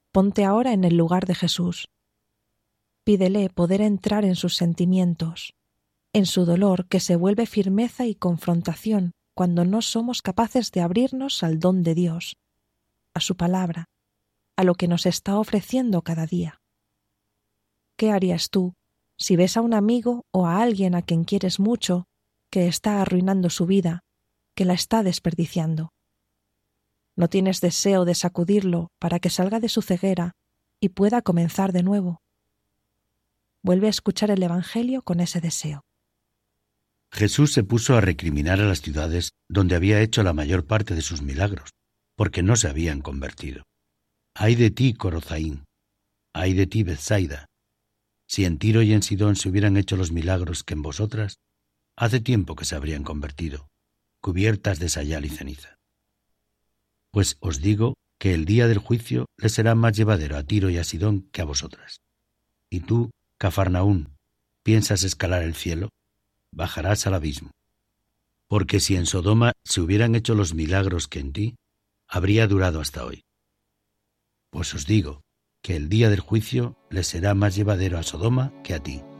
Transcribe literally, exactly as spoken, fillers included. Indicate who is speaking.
Speaker 1: Ponte ahora en el lugar de Jesús. Pídele poder entrar en sus sentimientos, en su dolor que se vuelve firmeza y confrontación cuando no somos capaces de abrirnos al don de Dios, a su palabra, a lo que nos está ofreciendo cada día. ¿Qué harías tú si ves a un amigo o a alguien a quien quieres mucho que está arruinando su vida, que la está desperdiciando? ¿No tienes deseo de sacudirlo para que salga de su ceguera y pueda comenzar de nuevo? Vuelve a escuchar el Evangelio con ese deseo.
Speaker 2: Jesús se puso a recriminar a las ciudades donde había hecho la mayor parte de sus milagros, porque no se habían convertido. ¡Ay de ti, Corozaín! ¡Ay de ti, Bethsaida! Si en Tiro y en Sidón se hubieran hecho los milagros que en vosotras, hace tiempo que se habrían convertido, cubiertas de sayal y ceniza. Pues os digo que el día del juicio les será más llevadero a Tiro y a Sidón que a vosotras. Y tú, Cafarnaún, ¿piensas escalar el cielo? Bajarás al abismo. Porque si en Sodoma se hubieran hecho los milagros que en ti, habría durado hasta hoy. Pues os digo que el día del juicio les será más llevadero a Sodoma que a ti.